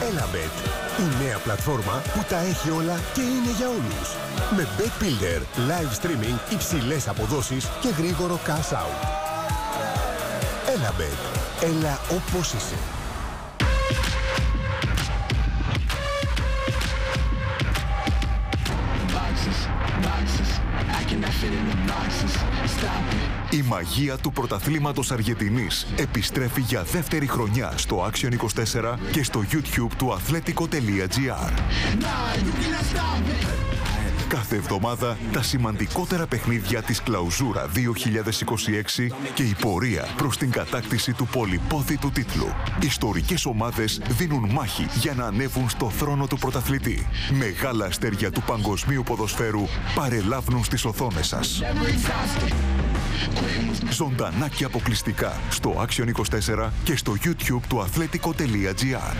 Elabet, η νέα πλατφόρμα που τα έχει όλα και είναι για όλους. Με Bet Builder, live streaming, υψηλές αποδόσεις και γρήγορο cash out. Elabet, έλα όπως είσαι. Η μαγεία του πρωταθλήματος Αργεντινής επιστρέφει για δεύτερη χρονιά στο Action 24 και στο YouTube του Athletico.gr. Κάθε εβδομάδα τα σημαντικότερα παιχνίδια της Κλαουζούρα 2026 και η πορεία προς την κατάκτηση του πολυπόθητου τίτλου. Ιστορικές ομάδες δίνουν μάχη για να ανέβουν στο θρόνο του πρωταθλητή. Μεγάλα αστέρια του παγκοσμίου ποδοσφαίρου παρελάβουν στις οθόνες σας. Ζωντανά και αποκλειστικά στο Action 24 και στο YouTube του Athletico.gr.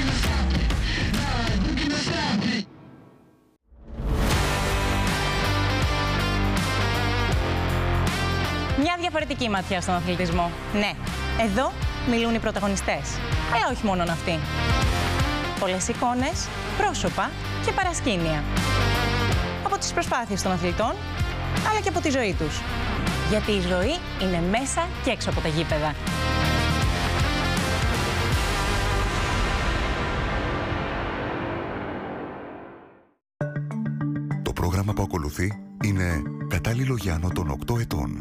Μια διαφορετική ματιά στον αθλητισμό. Ναι, εδώ μιλούν οι πρωταγωνιστές. Όχι μόνον αυτοί. Πολλές εικόνες, πρόσωπα και παρασκήνια. Από τις προσπάθειες των αθλητών, αλλά και από τη ζωή τους. Γιατί η ζωή είναι μέσα και έξω από τα γήπεδα. Το πρόγραμμα που ακολουθεί είναι κατάλληλο για άνω των 8 ετών.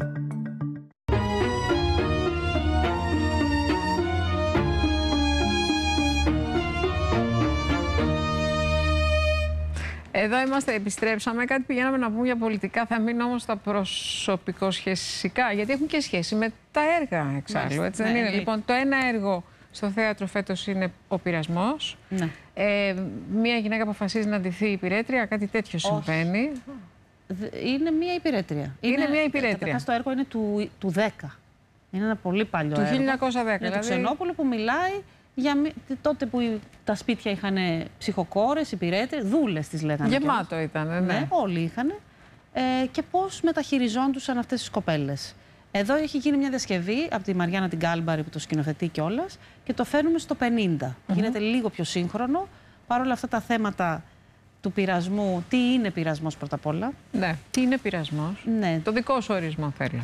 Εδώ είμαστε, επιστρέψαμε. Κάτι πηγαίναμε να πούμε για πολιτικά. Θα μείνω όμως στα προσωπικοσχεσικά, γιατί έχουν και σχέση με τα έργα εξάλλου. Έτσι δεν είναι? Λοιπόν, το ένα έργο στο θέατρο φέτος είναι ο πειρασμός. Ναι. Μία γυναίκα αποφασίζει να ντυθεί υπηρέτρια, κάτι τέτοιο συμβαίνει. Είναι μία υπηρέτρια. Είναι μία υπηρέτρια. Καταρχάς το έργο είναι του 10. Είναι ένα πολύ παλιό έργο. Του 1910. Είναι του Ξενόπουλου που μιλάει για τότε που τα σπίτια είχαν ψυχοκόρες, υπηρέτριες, δούλες τις λέγανε. Γεμάτο ήταν, ναι. Όλοι είχαν. Και πώς μεταχειριζόντουσαν αυτές τις κοπέλες. Εδώ έχει γίνει μια διασκευή από τη Μαριάννα την Κάλμπαρη που το σκηνοθετεί κιόλας και το φέρνουμε στο 50. Γίνεται λίγο πιο σύγχρονο. Παρ' όλα αυτά τα θέματα του πειρασμού, τι είναι πειρασμός πρώτα απ' όλα. Ναι, τι είναι πειρασμός. Ναι. Το δικό σου ορισμό θέλω.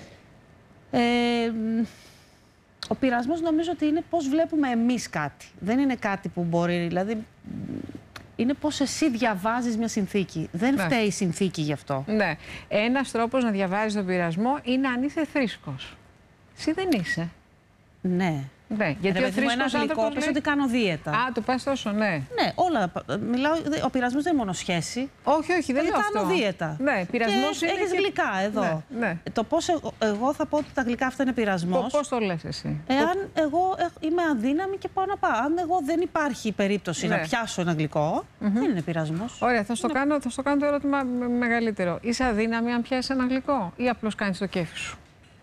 Ο πειρασμός νομίζω ότι είναι πώς βλέπουμε εμείς κάτι. Δεν είναι κάτι που μπορεί, δηλαδή είναι πώς εσύ διαβάζεις μια συνθήκη. Δεν φταίει η συνθήκη γι' αυτό. Ναι. Ένας τρόπος να διαβάζεις τον πειρασμό είναι αν είσαι θρήσκος. Εσύ δεν είσαι. Ναι. Ναι, γιατί ο θρήσκος άνθρωπος λέει ότι κάνω δίαιτα. Α, το πας τόσο, ναι. Ναι, όλα. Μιλάω, ο πειρασμός δεν είναι μόνο σχέση. Όχι, όχι, δεν λέω αυτό. Κάνω δίαιτα. Ναι, πειρασμός είναι. Έχεις γλυκά εδώ. Ναι, ναι. Το πώς εγώ θα πω ότι τα γλυκά αυτά είναι πειρασμός. Πώς το λες εσύ? Εάν εγώ είμαι αδύναμη και πάω να πάω. Αν εγώ δεν υπάρχει περίπτωση να πιάσω ένα γλυκό, δεν είναι πειρασμός. Ωραία, θα στο κάνω το ερώτημα μεγαλύτερο. Είσαι αδύναμη αν πιάσεις ένα γλυκό ή απλώς κάνεις το κέφι σου?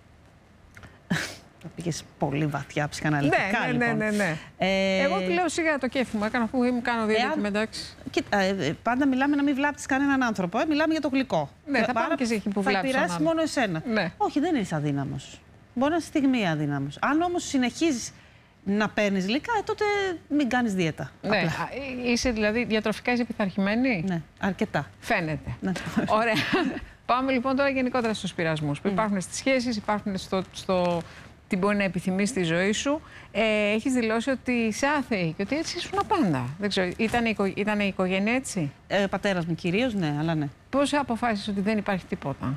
Πήγες πολύ βαθιά ψυχαναλυτικά, λοιπόν. Ναι. Εγώ τη λέω σιγά το κέφι μου. Έκανα αφού μου κάνω δίαιτα και εντάξει. Κοίτα, πάντα μιλάμε να μην βλάπτεις κανέναν άνθρωπο. Μιλάμε για το γλυκό. Ναι, θα πάμε και εσύ που βλάπτεις. Θα επηρεάσει μόνο εσένα. Ναι. Όχι, δεν είσαι αδύναμος. Μπορεί να είσαι στιγμή αδύναμος. Αν όμως συνεχίζεις να παίρνεις γλυκά, τότε μην κάνεις δίαιτα. Ναι. Είσαι δηλαδή διατροφικά είσαι πειθαρχημένη? Ναι, αρκετά. Φαίνεται. Ναι. Ωραία. Πάμε λοιπόν τώρα γενικότερα στους πειρασμούς που υπάρχουν στις σχέσεις, υπάρχουν στο τι μπορεί να επιθυμείς στη ζωή σου. Έχεις δηλώσει ότι είσαι άθεη και ότι έτσι ήσουν πάντα. Δεν ξέρω, ήταν η οικογένεια έτσι? Πατέρας μου κυρίως, ναι, αλλά ναι. Πώς αποφάσισες ότι δεν υπάρχει τίποτα?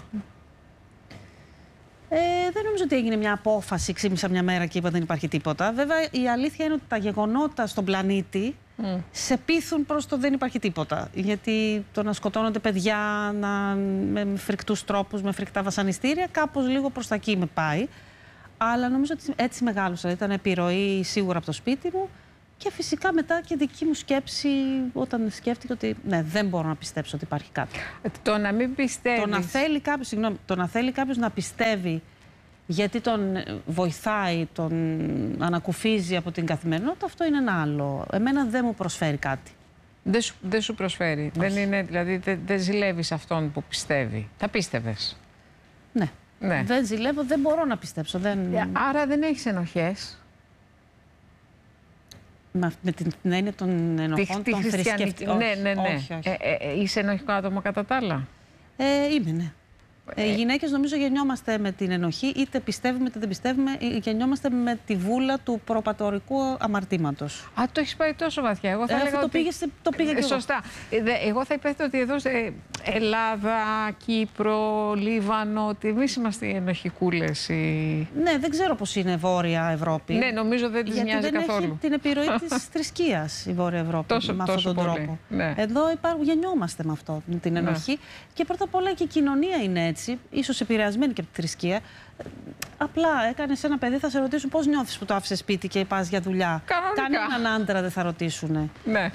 Δεν νομίζω ότι έγινε μια απόφαση, ξύπνησα μια μέρα και είπα δεν υπάρχει τίποτα. Βέβαια η αλήθεια είναι ότι τα γεγονότα στον πλανήτη σε πείθουν προς το δεν υπάρχει τίποτα. Γιατί το να σκοτώνονται παιδιά με φρικτούς τρόπους, με φρικτά βασανιστήρια, κάπως λίγο προς τα εκεί με πάει. Αλλά νομίζω ότι έτσι μεγάλωσα. Ήταν επιρροή σίγουρα από το σπίτι μου και φυσικά μετά και δική μου σκέψη όταν σκέφτηκα ότι ναι, δεν μπορώ να πιστέψω ότι υπάρχει κάτι. Το να μην πιστεύεις. Το να θέλει κάποιος να πιστεύει γιατί τον βοηθάει, τον ανακουφίζει από την καθημερινότητα, αυτό είναι ένα άλλο. Εμένα δεν μου προσφέρει κάτι. Δεν σου προσφέρει. Δεν είναι, δηλαδή δεν ζηλεύεις αυτόν που πιστεύει. Θα πίστευες. Ναι. Ναι. Δεν ζηλεύω, δεν μπορώ να πιστέψω. Άρα δεν έχεις ενοχές. Με την έννοια των ενοχών, των θρησκευτικών. Ναι. Όχι. Είσαι ενοχικό άτομο κατά τα άλλα? Είμαι, ναι. Οι γυναίκες νομίζω γεννιόμαστε με την ενοχή, είτε πιστεύουμε είτε δεν πιστεύουμε, γεννιόμαστε με τη βούλα του προπατορικού αμαρτήματος. Α, το έχεις πάει τόσο βαθιά. Εγώ θα έλεγα το ότι... το πήγα και εγώ. Σωστά. Εγώ θα υπέθετα ότι εδώ Ελλάδα, Κύπρο, Λίβανο, ότι εμείς είμαστε οι ενοχικούλες. Ναι, δεν ξέρω πώς είναι Βόρεια Ευρώπη. Ναι, νομίζω δεν της μοιάζει καθόλου. Γιατί δεν έχει την επιρροή της θρησκείας η Βόρεια Ευρώπη με αυτόν τον τρόπο. Ναι. Εδώ γεννιόμαστε με αυτό, με την ενοχή. Ναι. Και πρώτα απ' όλα και η κοινωνία είναι έτσι, ίσως επηρεασμένη και από τη θρησκεία. Απλά έκανες ένα παιδί, θα σε ρωτήσουν πώς νιώθεις που το άφησες σπίτι και πας για δουλειά. Κανέναν άντρα δεν θα ρωτήσουν. Ναι.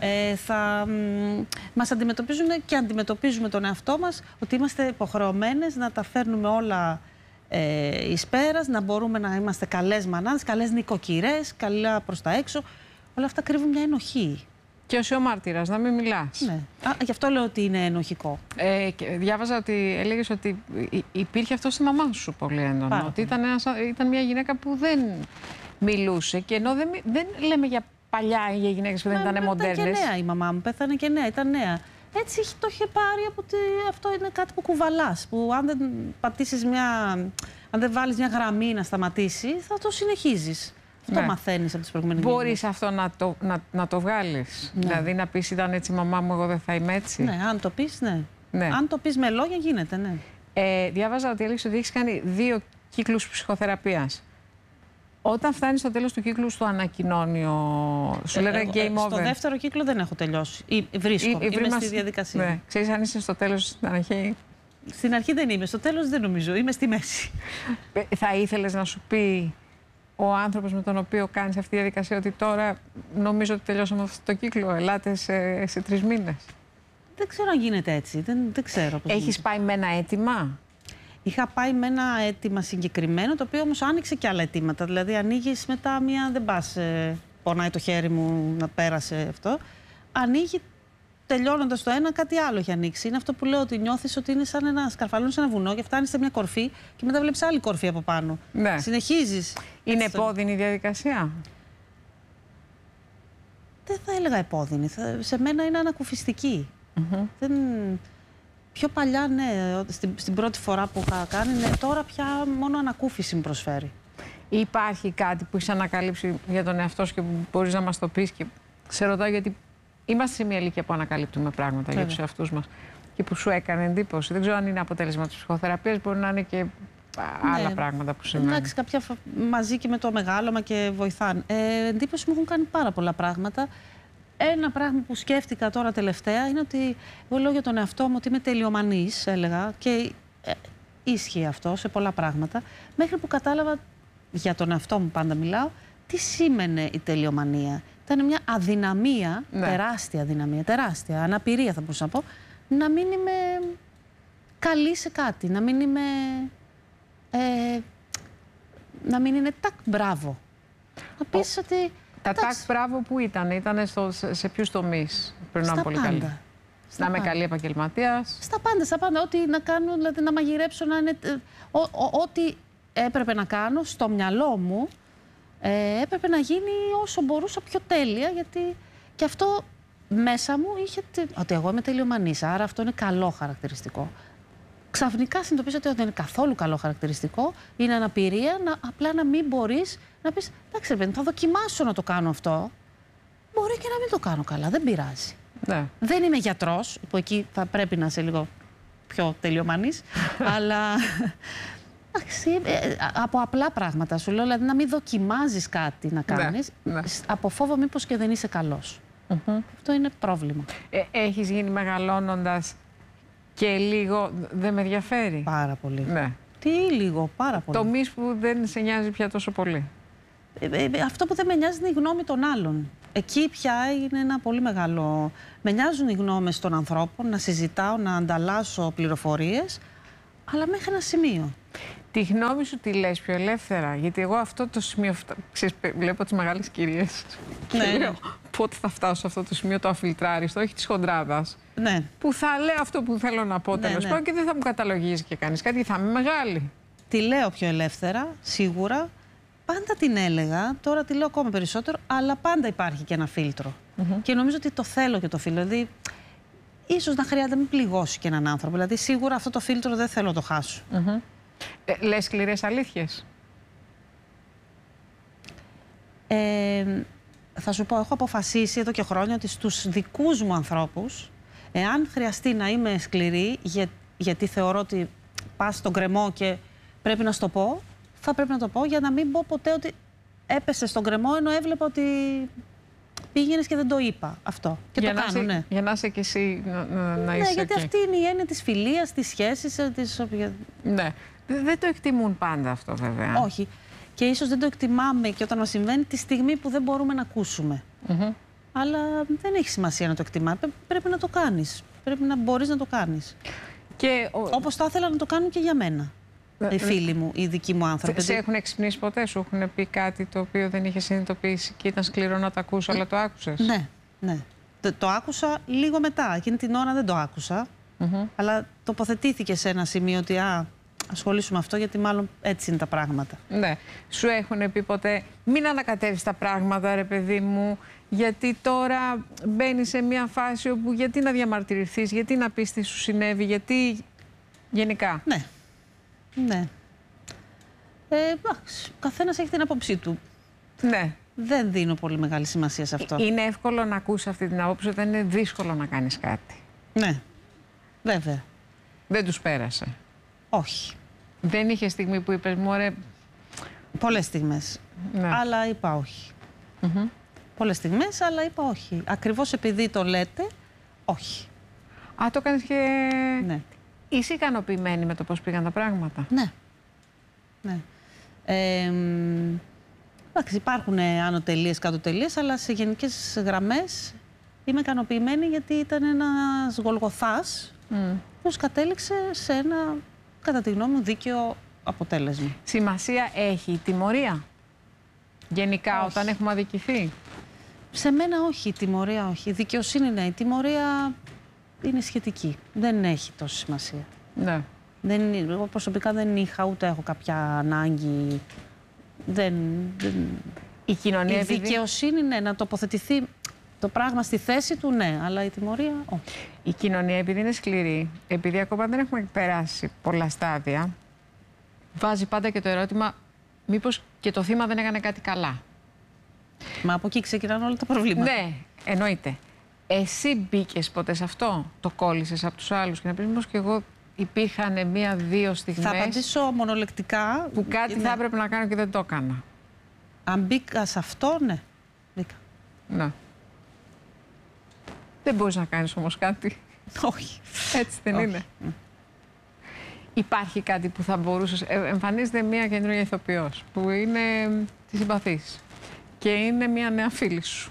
Μας αντιμετωπίζουν και αντιμετωπίζουμε τον εαυτό μας ότι είμαστε υποχρεωμένες να τα φέρνουμε όλα εις πέρας, να μπορούμε να είμαστε καλές μανάδες, καλές νοικοκυρές, καλά προς τα έξω. Όλα αυτά κρύβουν μια ενοχή. Και ως ο μάρτυρας, να μην μιλάς. Ναι. Γι' αυτό λέω ότι είναι ενοχικό. Διάβαζα ότι έλεγες ότι υπήρχε αυτό στη μαμά σου πολύ έντονα. Ότι ήταν μια γυναίκα που δεν μιλούσε. Και ενώ δεν λέμε για παλιά για γυναίκες που δεν ήταν μοντέρνες. Ήταν και νέα η μαμά μου, πέθανε και νέα, ήταν νέα. Έτσι το είχε πάρει από ότι αυτό είναι κάτι που κουβαλάς. Που αν δεν πατήσεις αν δεν βάλεις μια γραμμή να σταματήσει, θα το συνεχίζεις. Αυτό μαθαίνεις από τις προηγούμενες γενιές. Μπορείς αυτό να το βγάλεις? Ναι. Δηλαδή να πεις ήταν έτσι η μαμά μου, εγώ δεν θα είμαι έτσι. Ναι, αν το πεις, ναι. Αν το πεις με λόγια γίνεται, ναι. Διάβαζα ότι έλεγες ότι έχεις κάνει 2 κύκλους ψυχοθεραπείας. Όταν φτάνεις στο τέλος του κύκλου, στο ανακοινώνει σου λένε game over? Στο δεύτερο κύκλο δεν έχω τελειώσει. Είμαι στη διαδικασία. Ναι. Ξέρεις αν είσαι στο τέλος, στην αρχή? Στην αρχή δεν είμαι, στο τέλος δεν νομίζω, είμαι στη μέση. Θα ήθελες να σου πει ο άνθρωπος με τον οποίο κάνεις αυτή τη διαδικασία ότι τώρα νομίζω ότι τελειώσαμε αυτό το κύκλο, ελάτε σε 3 μήνες? Δεν ξέρω αν γίνεται έτσι, δεν ξέρω πώς. Έχεις πάει με ένα αίτημα? Είχα πάει με ένα αίτημα συγκεκριμένο, το οποίο όμως άνοιξε και άλλα αιτήματα. Δηλαδή ανοίγεις μετά δεν πας, πονάει το χέρι μου να πέρασε αυτό. Ανοίγει, τελειώνοντας το ένα, κάτι άλλο έχει ανοίξει. Είναι αυτό που λέω, ότι νιώθεις ότι είναι σαν ένα σκαρφαλώνει σε ένα βουνό και φτάνεις σε μια κορφή και μετά βλέπεις άλλη κορφή από πάνω. Ναι. Συνεχίζεις. Είναι επώδυνη η διαδικασία? Δεν θα έλεγα επώδυνη. Σε μένα είναι ανακουφιστική. Πιο παλιά, ναι, στην πρώτη φορά που είχα κάνει, ναι, τώρα πια μόνο ανακούφιση μου προσφέρει. Υπάρχει κάτι που έχεις ανακαλύψει για τον εαυτό σου και που μπορείς να μας το πεις? Και σε ρωτάω γιατί είμαστε σε μια ηλικία που ανακαλύπτουμε πράγματα για τους εαυτούς μας και που σου έκανε εντύπωση. Δεν ξέρω αν είναι αποτέλεσμα της ψυχοθεραπείας, μπορεί να είναι και άλλα πράγματα που συμβαίνουν. Εντάξει, κάποια μαζί και με το μεγάλωμα και βοηθάνε. Εντύπωση μου έχουν κάνει πάρα πολλά πράγματα. Ένα πράγμα που σκέφτηκα τώρα τελευταία είναι ότι εγώ λέω για τον εαυτό μου ότι είμαι τελειομανής, έλεγα, και ίσχυε αυτό σε πολλά πράγματα, μέχρι που κατάλαβα, για τον εαυτό μου πάντα μιλάω, τι σήμαινε η τελειομανία. Ήταν μια αδυναμία, τεράστια αδυναμία, τεράστια αναπηρία θα μπορούσα να πω, να μην είμαι καλή σε κάτι, να μην είμαι... να μην είναι τάκ μπράβο. Να πεις ότι... Τα τάκ μπράβο που ήτανε σε ποιους τομείς πριν να πολύ καλή? Να είμαι καλή επαγγελματίας. Στα πάντα. Ό,τι να κάνω, δηλαδή να μαγειρέψω, να είναι... Ό,τι έπρεπε να κάνω στο μυαλό μου, έπρεπε να γίνει όσο μπορούσα πιο τέλεια, γιατί και αυτό μέσα μου είχε ότι εγώ είμαι τελειομανής, άρα αυτό είναι καλό χαρακτηριστικό. Ξαφνικά συνειδητοποίησα ότι δεν είναι καθόλου καλό χαρακτηριστικό, είναι αναπηρία, απλά να μην μπορείς να πεις, εντάξει ρε παιδί, θα δοκιμάσω να το κάνω αυτό, μπορεί και να μην το κάνω καλά, δεν πειράζει. Ναι. Δεν είμαι γιατρός, που εκεί θα πρέπει να είσαι λίγο πιο τελειομανής, αλλά από απλά πράγματα σου λέω, δηλαδή να μην δοκιμάζεις κάτι να κάνεις, από φόβο μήπως και δεν είσαι καλός. Αυτό είναι πρόβλημα. Έχεις γίνει μεγαλώνοντας και λίγο δεν με ενδιαφέρει? Πάρα πολύ. Ναι. Τι λίγο, πάρα πολύ. Τομείς που δεν σε νοιάζει πια τόσο πολύ? Αυτό που δεν με νοιάζει είναι η γνώμη των άλλων. Εκεί πια είναι ένα πολύ μεγάλο... Με νοιάζουν οι γνώμες των ανθρώπων, να συζητάω, να ανταλλάσσω πληροφορίες, αλλά μέχρι ένα σημείο. Τη γνώμη σου τη λες πιο ελεύθερα? Γιατί εγώ αυτό το σημείο, βλέπω τις μεγάλες κυρίες και λέω πότε θα φτάσω σε αυτό το σημείο το αφιλτράριστο, όχι της χοντράδας. Ναι. Που θα λέω αυτό που θέλω να πω τέλος πάντων και δεν θα μου καταλογίζει και κανείς κάτι, θα είμαι μεγάλη. Τη λέω πιο ελεύθερα, σίγουρα. πάντα την έλεγα, τώρα τη λέω ακόμα περισσότερο, αλλά πάντα υπάρχει και ένα φίλτρο. Και νομίζω ότι το θέλω και το φίλτρο. Δηλαδή, ίσως να χρειάζεται να μην πληγώσει και έναν άνθρωπο. Δηλαδή, σίγουρα αυτό το φίλτρο δεν θέλω να το χάσω. Λες σκληρές αλήθειες? Θα σου πω, έχω αποφασίσει εδώ και χρόνια ότι στους δικούς μου ανθρώπους, εάν χρειαστεί να είμαι σκληρή, γιατί θεωρώ ότι πας στον κρεμό και πρέπει να σου το πω, θα πρέπει να το πω για να μην πω ποτέ ότι έπεσε στον κρεμό ενώ έβλεπα ότι πήγαινες και δεν το είπα αυτό. Και για το κάνω, ναι. Για να είσαι και εσύ να είσαι. Ναι, γιατί αυτή είναι η έννοια της φιλίας, της σχέσης. Ναι. Δεν το εκτιμούν πάντα αυτό, βέβαια. Όχι. Και ίσως δεν το εκτιμάμε και όταν μας συμβαίνει τη στιγμή που δεν μπορούμε να ακούσουμε. Αλλά δεν έχει σημασία να το εκτιμάμε. Πρέπει να το κάνεις. Πρέπει να μπορείς να το κάνεις. Όπως θα ήθελα να το κάνουν και για μένα. Οι φίλοι μου, οι δικοί μου άνθρωποι. Σε έχουν εξυπνήσει ποτέ, σου έχουν πει κάτι το οποίο δεν είχε συνειδητοποιήσει και ήταν σκληρό να το ακούσω, αλλά το άκουσες? Ναι, ναι. Το άκουσα λίγο μετά. Εκείνη την ώρα δεν το άκουσα. Αλλά τοποθετήθηκε σε ένα σημείο ότι ασχολήσουμε με αυτό, γιατί μάλλον έτσι είναι τα πράγματα. Ναι. Σου έχουν πει ποτέ μην ανακατεύεις τα πράγματα, ρε παιδί μου, γιατί τώρα μπαίνεις σε μια φάση όπου γιατί να διαμαρτυρηθείς, γιατί να πεις τι σου συνέβη, γιατί γενικά? Ναι. Ναι. Ο καθένας έχει την άποψή του. Ναι. Δεν δίνω πολύ μεγάλη σημασία σε αυτό. Είναι εύκολο να ακούσεις αυτή την άποψη όταν είναι δύσκολο να κάνεις κάτι? Ναι. Βέβαια. Δεν τους πέρασε? Όχι. Δεν είχε στιγμή που είπες μωρέ? Πολλές στιγμές. Ναι. Αλλά είπα όχι. Πολλές στιγμές, αλλά είπα όχι. Ακριβώς επειδή το λέτε, όχι. Το κάνεις και... Ναι. Είσαι ικανοποιημένη με το πώς πήγαν τα πράγματα? Ναι. Ναι. Εντάξει, υπάρχουν ανωτελείες, κατωτελείες, αλλά σε γενικές γραμμές είμαι ικανοποιημένη γιατί ήταν ένας Γολγοθάς που κατέληξε σε ένα, κατά τη γνώμη μου, δίκαιο αποτέλεσμα. Σημασία έχει η τιμωρία γενικά? Όχι. Όταν έχουμε αδικηθεί? Σε μένα όχι, η τιμωρία όχι. Η δικαιοσύνη ναι, η τιμωρία είναι σχετική. Δεν έχει τόση σημασία. Ναι. Εγώ προσωπικά δεν είχα, ούτε έχω κάποια ανάγκη. Η κοινωνία, η δικαιοσύνη, ναι, να τοποθετηθεί το πράγμα στη θέση του, ναι, αλλά η τιμωρία, όχι. Η κοινωνία, επειδή είναι σκληρή, επειδή ακόμα δεν έχουμε περάσει πολλά στάδια, βάζει πάντα και το ερώτημα μήπως και το θύμα δεν έκανε κάτι καλά. Μα από εκεί ξεκινάνε όλα τα προβλήματα. Ναι, εννοείται. Εσύ μπήκες ποτέ σε αυτό? Το κόλλησες από τους άλλους και να πεις μήπως και εγώ υπήρχαν μία-δύο στιγμές? Θα απαντήσω μονολεκτικά. Που κάτι θα έπρεπε να κάνω και δεν το έκανα. Αν μπήκα σε αυτό, ναι. Μπήκα. Ναι. Δεν μπορείς να κάνεις όμως κάτι? Όχι. Έτσι δεν είναι? Υπάρχει κάτι που θα μπορούσες... Εμφανίζεται μία καινούργια ηθοποιός που είναι τη συμπαθής και είναι μία νέα φίλη σου.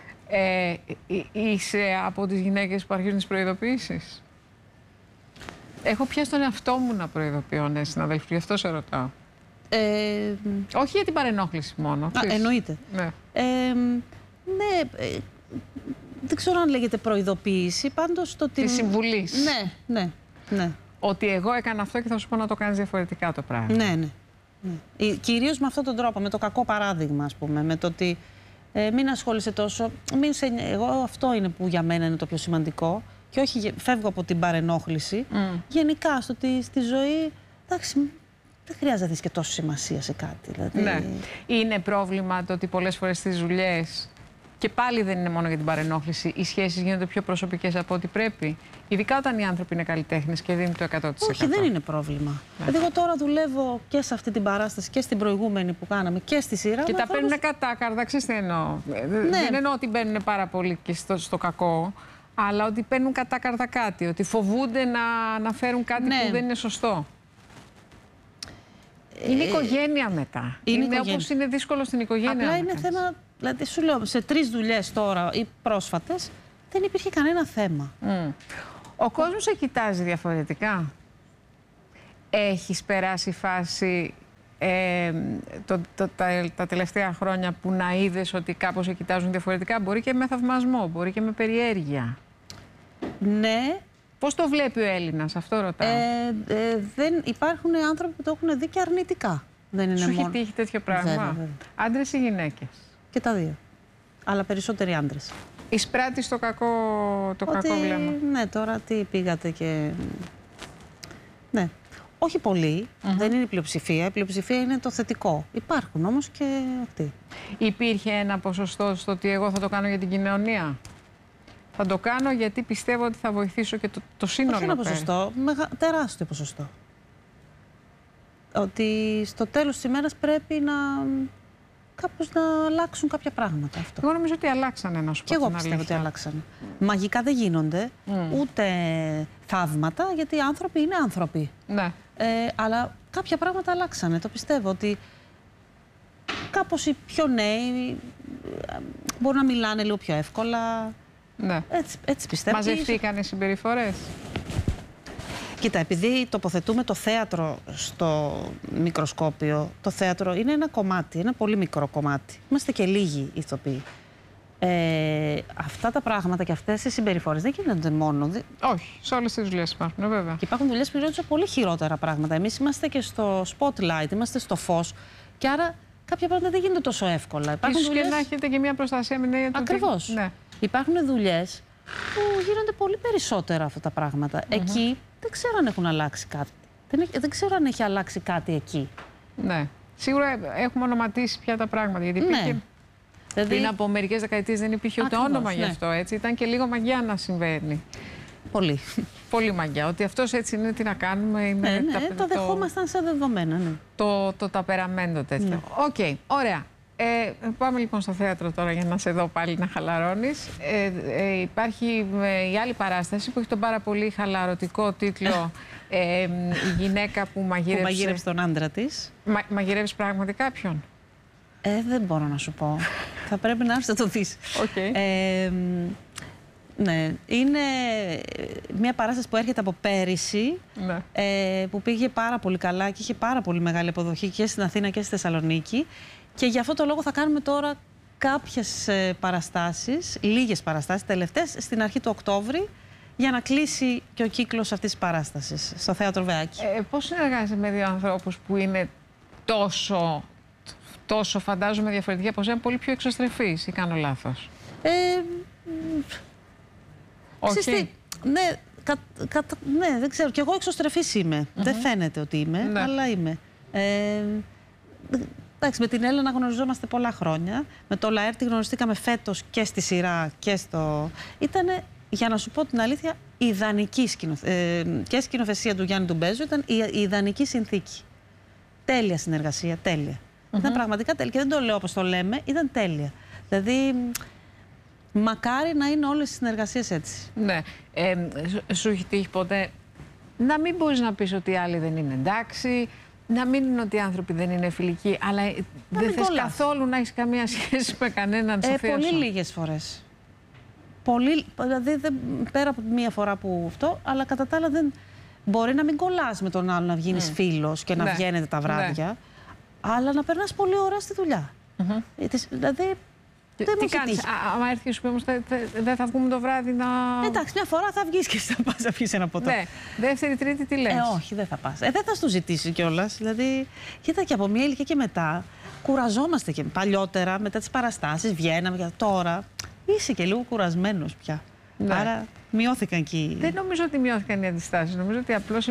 Είσαι από τις γυναίκες που αρχίζουν τις προειδοποιήσεις? Έχω πιάσει τον εαυτό μου να προειδοποιώ, ναι, συναδέλφους, γι' αυτό σε ρωτάω. Όχι για την παρενόχληση μόνο. Εννοείται. Ναι. Δεν ξέρω αν λέγεται προειδοποίηση, πάντως το ότι... Τη συμβουλή. Ναι. Ότι εγώ έκανα αυτό και θα σου πω να το κάνεις διαφορετικά το πράγμα. Ναι. Κυρίως με αυτόν τον τρόπο, με το κακό παράδειγμα, ας πούμε, με το ότι μην ασχολείσαι τόσο. Εγώ αυτό είναι που για μένα είναι το πιο σημαντικό. Και όχι φεύγω από την παρενόχληση. Γενικά, στο ότι στη ζωή, εντάξει, δεν χρειάζεται να δεις και τόσο σημασία σε κάτι. Δηλαδή... Ναι. Είναι πρόβλημα το ότι πολλές φορές στις δουλειές, και πάλι δεν είναι μόνο για την παρενόχληση, οι σχέσεις γίνονται πιο προσωπικές από ό,τι πρέπει. Ειδικά όταν οι άνθρωποι είναι καλλιτέχνες και δίνουν το 100%. Όχι, δεν είναι πρόβλημα. Ναι. Δηλαδή, εγώ τώρα δουλεύω και σε αυτή την παράσταση και στην προηγούμενη που κάναμε και στη σειρά. Και τα παίρνουν κατάκαρδα, ξέρεις τι εννοώ. Ναι. Δεν εννοώ ότι μπαίνουν πάρα πολύ και στο κακό, αλλά ότι παίρνουν κατάκαρδα κάτι, ότι φοβούνται να φέρουν κάτι που δεν είναι σωστό. Είναι οικογένεια μετά. Είναι όπως είναι δύσκολο στην οικογένεια. Απλά είναι θέμα, δηλαδή σου λέω, σε 3 δουλειές τώρα ή πρόσφατες, δεν υπήρχε κανένα θέμα. Ο κόσμος σε κοιτάζει διαφορετικά. Έχεις περάσει φάση τα τελευταία χρόνια που να είδες ότι κάπως σε κοιτάζουν διαφορετικά? Μπορεί και με θαυμασμό, μπορεί και με περιέργεια. Ναι. Πώς το βλέπει ο Έλληνας, αυτό ρωτάω. Δεν υπάρχουν άνθρωποι που το έχουν δει και αρνητικά. Δεν είναι Σου μόνο. έχει τύχει τέτοιο πράγμα? Άντρες ή γυναίκες? Και τα δύο. Αλλά περισσότεροι άντρες. Εισπράττει το κακό βλέμμα. Ναι, τώρα τι πήγατε και... Ναι. Όχι πολύ, δεν είναι η πλειοψηφία. Η πλειοψηφία είναι το θετικό. Υπάρχουν όμως και αυτοί. Υπήρχε ένα ποσοστό στο ότι εγώ θα το κάνω για την κοινωνία? Θα το κάνω γιατί πιστεύω ότι θα βοηθήσω και το σύνολο. Όχι ένα ποσοστό, τεράστιο ποσοστό. Ότι στο τέλος της ημέρας πρέπει να... κάπως να αλλάξουν κάποια πράγματα. Αυτό. Εγώ νομίζω ότι αλλάξανε, να σου πω. Και εγώ πιστεύω ότι αλλάξανε. Μαγικά δεν γίνονται, ούτε θαύματα, γιατί οι άνθρωποι είναι άνθρωποι. Ναι. Αλλά κάποια πράγματα αλλάξανε. Το πιστεύω ότι κάπως οι πιο νέοι μπορούν να μιλάνε λίγο πιο εύκολα. Ναι. Έτσι πιστεύω. Μαζευτήκαν οι συμπεριφορές. Κοίτα, επειδή τοποθετούμε το θέατρο στο μικροσκόπιο, το θέατρο είναι ένα κομμάτι, ένα πολύ μικρό κομμάτι. Είμαστε και λίγοι ηθοποιοί. Αυτά τα πράγματα και αυτές οι συμπεριφορές δεν γίνονται μόνο. Όχι, σε όλες τις δουλειές υπάρχουν, βέβαια. Και υπάρχουν δουλειές που γίνονται πολύ χειρότερα πράγματα. Εμείς είμαστε και στο spotlight, είμαστε στο φως. Και άρα κάποια πράγματα δεν γίνονται τόσο εύκολα. Ίσως δουλειές... και να έχετε και μια προστασία με νέα του. Ακριβώς. Ναι. Υπάρχουν δουλειές που γίνονται πολύ περισσότερα αυτά τα πράγματα. Εκεί δεν ξέρω αν έχουν αλλάξει κάτι. Δεν ξέρω αν έχει αλλάξει κάτι εκεί. Ναι. Σίγουρα έχουμε ονοματίσει πια τα πράγματα. Γιατί υπήρχε... Δηλαδή... πριν από μερικές δεκαετίες δεν υπήρχε ούτε όνομα γι' αυτό. Έτσι. Ήταν και λίγο μαγιά να συμβαίνει. Πολύ. Πολύ μαγιά. Ότι αυτός έτσι είναι, τι να κάνουμε. Είναι το δεχόμασταν σαν δεδομένα. Ναι. Το ταπεραμέντο τέτοιο. Οκ, ωραία. Πάμε λοιπόν στο θέατρο τώρα για να σε δω πάλι να χαλαρώνεις. Υπάρχει η άλλη παράσταση που έχει τον πάρα πολύ χαλαρωτικό τίτλο «Η γυναίκα που μαγείρεψε». Που μαγείρεψε τον άντρα της. Μαγειρεύεις πράγματι κάποιον? Δεν μπορώ να σου πω. Θα πρέπει να έρθεις να το δεις. Okay. Ναι, είναι μια παράσταση που έρχεται από πέρυσι, που πήγε πάρα πολύ καλά και είχε πάρα πολύ μεγάλη αποδοχή και στην Αθήνα και στη Θεσσαλονίκη. Και γι' αυτό το λόγο θα κάνουμε τώρα κάποιες παραστάσεις, λίγες παραστάσεις, τελευταίες, στην αρχή του Οκτώβρη, για να κλείσει και ο κύκλος αυτής της παράστασης στο Θέατρο Βεάκη. Πώς συνεργάζεσαι με δύο ανθρώπους που είναι τόσο φαντάζομαι διαφορετικοί από εσένα, πολύ πιο εξωστρεφείς, ή κάνω λάθος? Όχι. Ναι, δεν ξέρω. Και εγώ εξωστρεφής είμαι. Δεν φαίνεται ότι είμαι, αλλά είμαι. Εντάξει, με την Έλενα γνωριζόμαστε πολλά χρόνια. Με το Λαέρτη γνωριστήκαμε φέτος και στη σειρά και στο... Ήτανε, για να σου πω την αλήθεια, η ιδανική και σκηνοθεσία του Γιάννη του Μπέζου ήταν η ιδανική συνθήκη. Τέλεια συνεργασία, τέλεια. Ήταν πραγματικά τέλεια. Και δεν το λέω όπως το λέμε, ήταν τέλεια. Δηλαδή, μακάρι να είναι όλες οι συνεργασίες έτσι. Ναι. Σου έχει τύχει ποτέ να μην μπορείς να πεις ότι οι άλλοι δεν είναι εντάξει, να μην είναι ότι οι άνθρωποι δεν είναι φιλικοί, αλλά δεν θες καθόλου να έχεις καμία σχέση με κανέναν στο θείο σου? Πολύ λίγες φορές. Δηλαδή, πέρα από μία φορά που αυτό, αλλά κατά τα άλλα δεν... Μπορεί να μην κολλάς με τον άλλο, να βγαίνεις φίλος και να βγαίνετε τα βράδια, αλλά να περνάς πολύ ωραία στη δουλειά. Δηλαδή, τι κάνεις, άμα έρθει και σου πει όμως δεν θα βγούμε το βράδυ να... Εντάξει, μια φορά θα βγεις και θα πας να πεις ένα ποτό. Ναι. Δεύτερη, τρίτη, τι λες? Όχι, δεν θα πας. Δεν θα σου ζητήσει κιόλας. Δηλαδή, κοίτα, και από μια ηλικία και μετά κουραζόμαστε και παλιότερα μετά τις παραστάσεις, βγαίναμε και τώρα είσαι και λίγο κουρασμένος πια. Ναι. Άρα μειώθηκαν εκεί. Δεν νομίζω ότι μειώθηκαν οι αντιστάσεις. Νομίζω ότι απλώς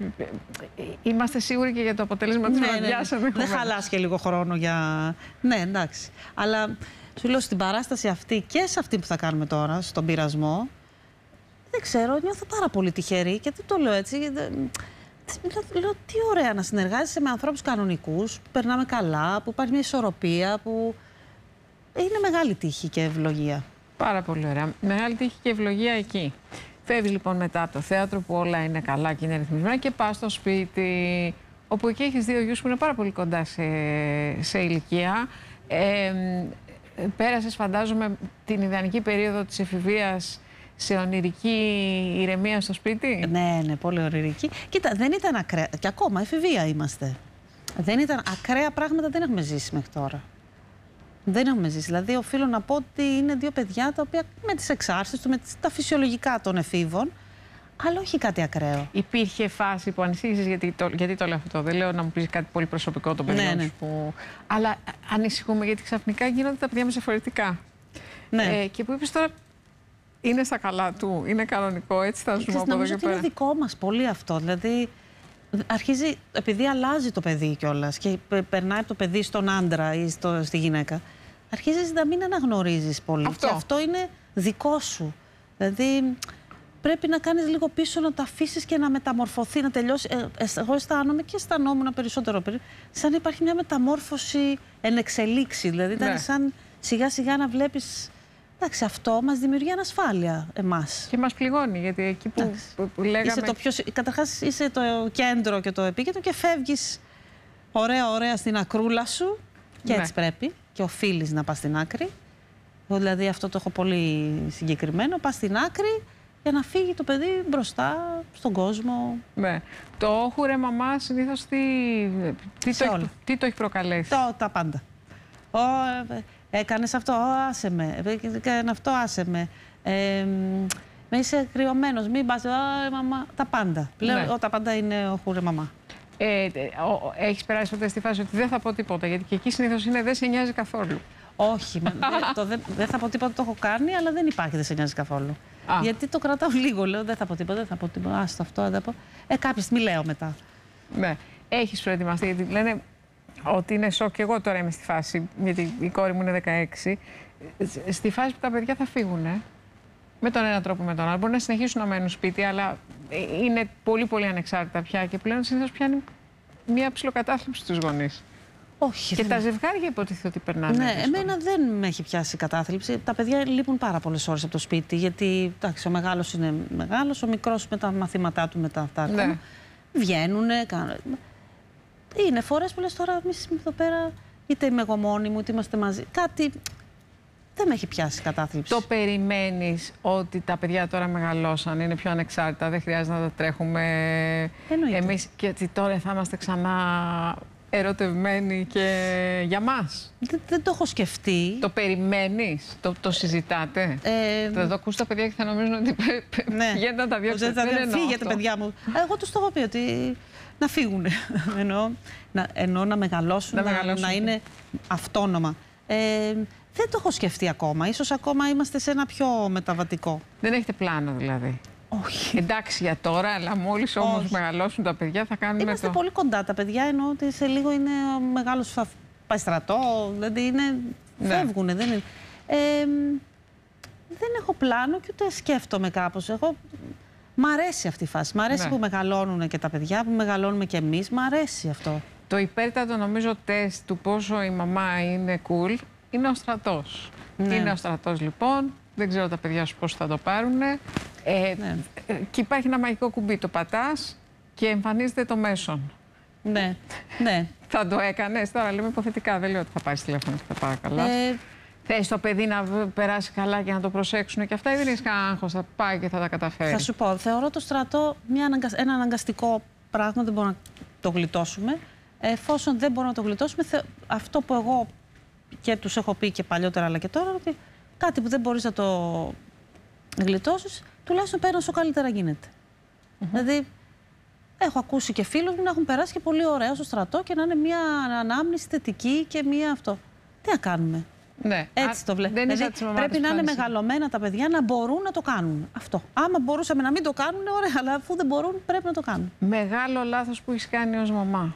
είμαστε σίγουροι και για το αποτέλεσμα της βραδιάς. Δεν χαλάς και λίγο χρόνο για... Ναι, εντάξει. Αλλά σου λέω στην παράσταση αυτή και σε αυτή που θα κάνουμε τώρα, στον πειρασμό, δεν ξέρω, νιώθω πάρα πολύ τυχερή και δεν το λέω έτσι. Λέω τι ωραία να συνεργάζεσαι με ανθρώπους κανονικούς, που περνάμε καλά, που υπάρχει μια ισορροπία, που είναι μεγάλη τύχη και ευλογία. Πάρα πολύ ωραία. Μεγάλη τύχη και ευλογία εκεί. Φεύγεις λοιπόν μετά από το θέατρο που όλα είναι καλά και είναι ρυθμισμένα και πας στο σπίτι, όπου εκεί έχεις δύο γιους που είναι πάρα πολύ κοντά σε ηλικία. Πέρασες, φαντάζομαι, την ιδανική περίοδο της εφηβείας σε ονειρική ηρεμία στο σπίτι. Ναι, πολύ ονειρική. Κοίτα, δεν ήταν ακραία. Και ακόμα εφηβεία είμαστε. Δεν ήταν ακραία πράγματα, δεν έχουμε ζήσει μέχρι τώρα. Δεν έχουμε ζήσει. Δηλαδή, οφείλω να πω ότι είναι δύο παιδιά τα οποία με τις εξάρσεις του, με τα φυσιολογικά των εφήβων, αλλά όχι κάτι ακραίο. Υπήρχε φάση που ανησύχησες, γιατί το λέω αυτό, δεν λέω να μου πεις κάτι πολύ προσωπικό των παιδιών σου. Που... Αλλά ανησυχούμε γιατί ξαφνικά γίνονται τα παιδιά μας διαφορετικά. Ναι. Και που είπες τώρα, είναι στα καλά του, είναι κανονικό, έτσι θα ζούμε από εδώ και πέρα. Νομίζω ότι είναι δικό μας πολύ αυτό. Δηλαδή, αρχίζει, επειδή αλλάζει το παιδί κιόλας και περνάει από το παιδί στον άντρα ή στη γυναίκα, αρχίζεις να μην αναγνωρίζεις πολύ. Αυτό. Και αυτό είναι δικό σου. Δηλαδή, πρέπει να κάνεις λίγο πίσω, να το αφήσεις και να μεταμορφωθεί, να τελειώσει. Εγώ αισθάνομαι και αισθανόμουν περισσότερο πριν, σαν να υπάρχει μια μεταμόρφωση εν εξελίξη. Δηλαδή, ήταν σαν σιγά σιγά να βλέπεις. Εντάξει, αυτό μας δημιουργεί ανασφάλεια εμάς. Και μας πληγώνει, γιατί εκεί που λέγαμε... Καταρχάς είσαι το κέντρο και το επίκεντρο και φεύγεις ωραία στην ακρούλα σου και έτσι πρέπει και οφείλεις να πας στην άκρη. Δηλαδή αυτό το έχω πολύ συγκεκριμένο, πας στην άκρη για να φύγει το παιδί μπροστά στον κόσμο. Ναι. Το όχουρε μαμά συνήθως τι το έχει προκαλέσει? Τα πάντα. Έκανες αυτό, άσε με. Έκανε αυτό, άσε με. Είσαι κρυωμένος, μην πας, μαμά. Τα πάντα. Πλέον τα πάντα είναι ο χούρε μαμά. Έχεις περάσει ποτέ στη φάση ότι δεν θα πω τίποτα, γιατί και εκεί συνήθως είναι δεν σε νοιάζει καθόλου? Όχι, δεν θα πω τίποτα, το έχω κάνει, αλλά δεν υπάρχει δεν σε νοιάζει καθόλου. Γιατί το κρατάω λίγο, λέω δεν θα πω τίποτα, άστο αυτό, δεν θα πω. Κάποια στιγμή λέω μετά. Ναι. Έχεις προετοιμαστεί, γιατί λένε ότι είναι σοκ, και εγώ τώρα είμαι στη φάση, γιατί η κόρη μου είναι 16, στη φάση που τα παιδιά θα φύγουν, με τον ένα τρόπο με τον άλλο. Μπορεί να συνεχίσουν να μένουν σπίτι, αλλά είναι πολύ ανεξάρτητα πια και πλέον συνήθως πιάνει μια ψιλοκατάθλιψη στους γονείς. Όχι. Και τα ζευγάρια υποτίθεται ότι περνάνε. Ναι, εμένα δεν με έχει πιάσει κατάθλιψη. Τα παιδιά λείπουν πάρα πολλές ώρες από το σπίτι, γιατί εντάξει, ο μεγάλος είναι μεγάλος, ο μικρός με τα μαθήματά του, με τα αυτά. Ναι. Βγαίνουνε, κάνουν. Είναι φορές που λες τώρα, εμείς εδώ πέρα, είτε είμαι εγώ μόνη μου, είτε είμαστε μαζί. Κάτι δεν με έχει πιάσει κατάθλιψη. Το περιμένεις ότι τα παιδιά τώρα μεγαλώσαν, είναι πιο ανεξάρτητα, δεν χρειάζεται να τα τρέχουμε εμείς και ότι τώρα θα είμαστε ξανά ερωτευμένοι και για μας? Δεν το έχω σκεφτεί. Το περιμένεις, το συζητάτε? Θα το ακούς τα παιδιά και θα νομίζουν ότι πηγαίνετε να τα διώξετε. Δεν φύγετε, παιδιά μου. Εγώ τους το έχω πει ότι να φύγουν. Εννοώ να μεγαλώσουν, να είναι αυτόνομα. Δεν το έχω σκεφτεί ακόμα. Ίσως ακόμα είμαστε σε ένα πιο μεταβατικό. Δεν έχετε πλάνο δηλαδή? Όχι. Εντάξει για τώρα, αλλά μόλις όμως μεγαλώσουν τα παιδιά θα κάνουμε Είμαστε πολύ κοντά τα παιδιά, εννοώ ότι σε λίγο είναι ο μεγάλος θα πάει στρατό, δηλαδή φεύγουνε. Δεν έχω πλάνο και ούτε σκέφτομαι κάπως. Μ' αρέσει αυτή η φάση. Μ' αρέσει που μεγαλώνουν και τα παιδιά, που μεγαλώνουμε και εμείς. Μ' αρέσει αυτό. Το υπέρτατο νομίζω τεστ του πόσο η μαμά είναι cool είναι ο στρατός. Είναι ο στρατός λοιπόν. Δεν ξέρω τα παιδιά σου πώς θα το πάρουν. Και υπάρχει ένα μαγικό κουμπί. Το πατάς και εμφανίζεται το μέσον. Ναι. Θα το έκανες? Τώρα λέμε υποθετικά. Δεν λέω ότι θα πάρεις τηλέφωνο και θα πάει καλά. Θες το παιδί να περάσει καλά και να το προσέξουν και αυτά, ή δεν έχεις κανένα άγχος, θα πάει και θα τα καταφέρει? Θα σου πω, θεωρώ το στρατό ένα αναγκαστικό πράγμα, δεν μπορούμε να το γλιτώσουμε. Εφόσον δεν μπορούμε να το γλιτώσουμε, αυτό που εγώ και τους έχω πει και παλιότερα αλλά και τώρα, ότι κάτι που δεν μπορείς να το γλιτώσεις, τουλάχιστον πέρα όσο καλύτερα γίνεται. Δηλαδή, έχω ακούσει και φίλους μου να έχουν περάσει και πολύ ωραία στο στρατό και να είναι μια ανάμνηση θετική και μια αυτό. Τι να κάνουμε? Ναι. Έτσι το βλέπω. Δηλαδή, πρέπει να είναι μεγαλωμένα τα παιδιά να μπορούν να το κάνουν. Αυτό. Άμα μπορούσαμε να μην το κάνουν, ωραία, αλλά αφού δεν μπορούν, πρέπει να το κάνουν. Μεγάλο λάθος που έχεις κάνει ως μαμά?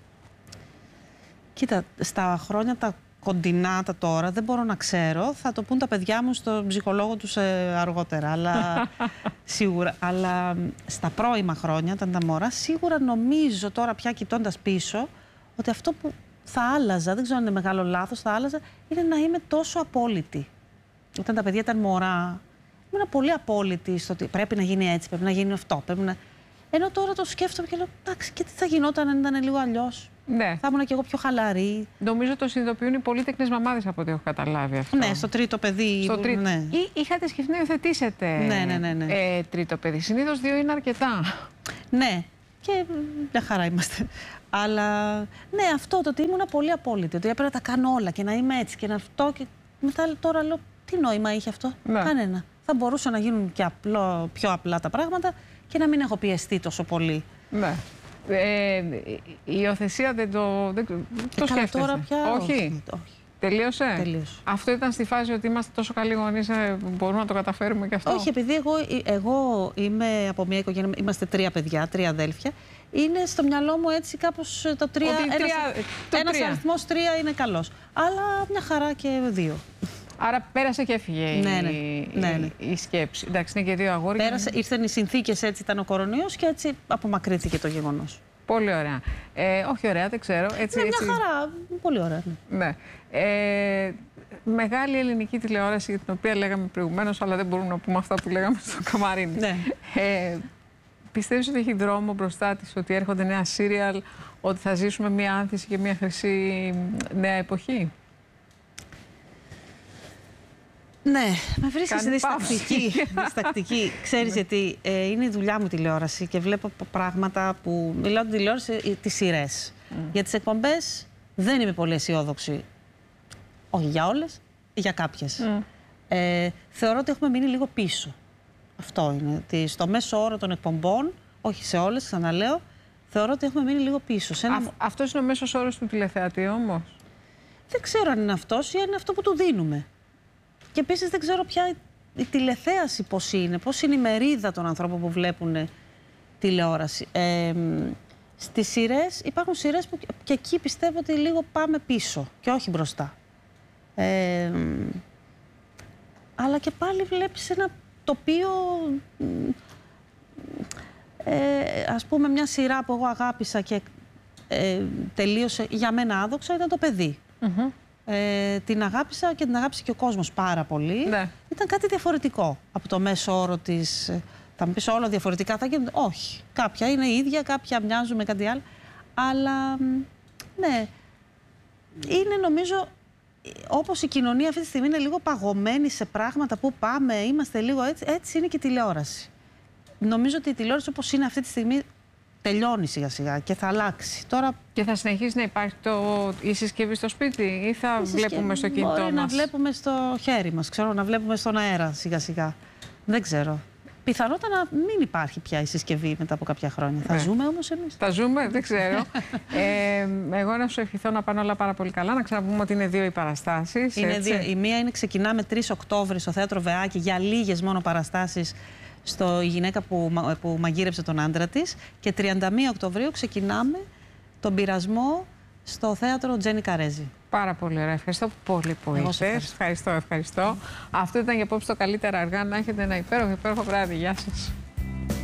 Κοίτα, στα χρόνια τα κοντινά τα τώρα, δεν μπορώ να ξέρω. Θα το πούν τα παιδιά μου στον ψυχολόγο τους αργότερα. Αλλά σίγουρα. Αλλά στα πρώιμα χρόνια, όταν τα μωρά, σίγουρα νομίζω τώρα πια κοιτώντας πίσω, ότι αυτό που θα άλλαζα, δεν ξέρω αν είναι μεγάλο λάθος, θα άλλαζα, είναι να είμαι τόσο απόλυτη. Όταν τα παιδιά ήταν μωρά, ήμουν πολύ απόλυτη στο ότι πρέπει να γίνει έτσι, πρέπει να γίνει αυτό. Ενώ τώρα το σκέφτομαι και λέω, εντάξει, και τι θα γινόταν αν ήταν λίγο αλλιώς? Ναι. Θα ήμουν κι εγώ πιο χαλαρή. Νομίζω το συνειδητοποιούν οι πολύτεκνες μαμάδες από ό,τι έχω καταλάβει αυτό. Ναι, στο τρίτο παιδί. Στο τρίτο. Ναι. Ή είχατε σκεφτεί να υιοθετήσετε τρίτο παιδί? Συνήθως 2 είναι αρκετά. Ναι, και μια χαρά είμαστε. Αλλά ναι, αυτό το ότι ήμουν πολύ απόλυτη, ότι έπρεπε να τα κάνω όλα και να είμαι έτσι και να αυτό. Και μετά τώρα λέω, τι νόημα είχε αυτό? Ναι. Κανένα. Θα μπορούσαν να γίνουν και πιο απλά τα πράγματα και να μην έχω πιεστεί τόσο πολύ. Ναι. Η υιοθεσία δεν το σκέφτεσαι? Τώρα πια όχι. Τελείωσε. Τελείωσε. Αυτό ήταν στη φάση ότι είμαστε τόσο καλοί γονείς, μπορούμε να το καταφέρουμε και αυτό? Όχι, επειδή εγώ είμαι από μια οικογένεια, είμαστε 3 παιδιά, 3 αδέλφια. Είναι στο μυαλό μου έτσι κάπως το 3. Ένας αριθμός 3 είναι καλός. Αλλά μια χαρά και 2. Άρα πέρασε και έφυγε η σκέψη. Εντάξει, είναι και 2 αγόρια. Πέρασε, ήρθαν οι συνθήκες, έτσι ήταν ο κορονοϊός και έτσι απομακρύνθηκε το γεγονός. Πολύ ωραία. Όχι ωραία, δεν ξέρω. Έτσι, μια χαρά. Πολύ ωραία. Ναι. Μεγάλη ελληνική τηλεόραση για την οποία λέγαμε προηγουμένως, αλλά δεν μπορούμε να πούμε αυτά που λέγαμε στο Καμαρίνι. Ναι. Πιστεύεις ότι έχει δρόμο μπροστά της, ότι έρχονται νέα σύριαλ, ότι θα ζήσουμε μια άνθηση και μια χρυσή νέα εποχή? Ναι, με βρίσκεις διστακτική. Ξέρεις γιατί είναι η δουλειά μου τηλεόραση και βλέπω πράγματα που... Μιλάω την τηλεόραση, τις σειρές. Για τις εκπομπές δεν είμαι πολύ αισιόδοξη. Όχι για όλες, για κάποιες. Θεωρώ ότι έχουμε μείνει λίγο πίσω. Αυτό είναι. Ότι στο μέσο όρο των εκπομπών, όχι σε όλες, ξαναλέω, θεωρώ ότι έχουμε μείνει λίγο πίσω. Αυτός είναι ο μέσος όρος του τηλεθεατή όμως? Δεν ξέρω αν είναι αυτός ή αν είναι αυτό που του δίνουμε. Και επίσης δεν ξέρω πια η τηλεθέαση πώς είναι η μερίδα των ανθρώπων που βλέπουν τηλεόραση. Στις σειρές, υπάρχουν σειρές που και εκεί πιστεύω ότι λίγο πάμε πίσω και όχι μπροστά. Αλλά και πάλι βλέπεις ένα τοπίο, ας πούμε μια σειρά που εγώ αγάπησα και τελείωσε για μένα άδοξα, ήταν Το Παιδί. Την αγάπησα και την αγάπησε και ο κόσμος πάρα πολύ. Ναι. Ήταν κάτι διαφορετικό από το μέσο όρο της... Θα μου πεις όλα διαφορετικά θα γίνονται. Όχι. Κάποια είναι ίδια, κάποια μοιάζουν με κάτι άλλο. Αλλά, ναι, είναι νομίζω... Όπως η κοινωνία αυτή τη στιγμή είναι λίγο παγωμένη σε πράγματα που πάμε, είμαστε λίγο έτσι, έτσι είναι και η τηλεόραση. Νομίζω ότι η τηλεόραση όπως είναι αυτή τη στιγμή τελειώνει σιγά σιγά και θα αλλάξει. Τώρα... Και θα συνεχίσει να υπάρχει η συσκευή στο σπίτι ή θα βλέπουμε στο κινητό μας? Μπορεί να βλέπουμε στο χέρι μας, ξέρω, να βλέπουμε στον αέρα σιγά σιγά. Δεν ξέρω. Πιθανότατα να μην υπάρχει πια η συσκευή μετά από κάποια χρόνια. Θα ζούμε όμως εμείς? Θα ζούμε, δεν ξέρω. Εγώ να σου ευχηθώ να πάνε όλα πάρα πολύ καλά. Να ξαναπούμε ότι είναι 2 οι παραστάσεις. Η μία είναι ξεκινάμε 3 Οκτώβρη στο Θέατρο Βεάκη για λίγες μόνο παραστάσεις, η γυναίκα που μαγείρεψε τον άντρα της, και 31 Οκτωβρίου ξεκινάμε τον πειρασμό στο Θέατρο Τζένι Καρέζη. Πάρα πολύ ωραία. Ευχαριστώ πολύ που ήρθες. Ευχαριστώ. Αυτό ήταν για απόψε το Καλύτερα Αργά. Να έχετε ένα υπέροχο βράδυ. Γεια σας.